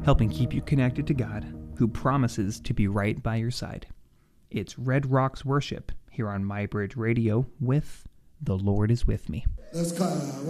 helping keep you connected to God, who promises to be right by your side. It's Red Rocks Worship here on MyBridge Radio with The Lord is With Me. Let's